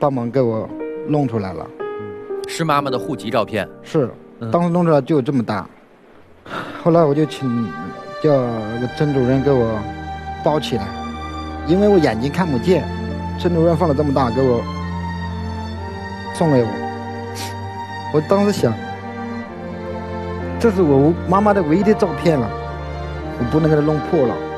帮忙给我弄出来了。 是妈妈的户籍照片？ 是，当时弄出来就这么大。后来我就叫那个郑主任给我包起来，因为我眼睛看不见，郑主任放了这么大给我送给我。我当时想，这是我妈妈的唯一的照片了，我不能给她弄破了。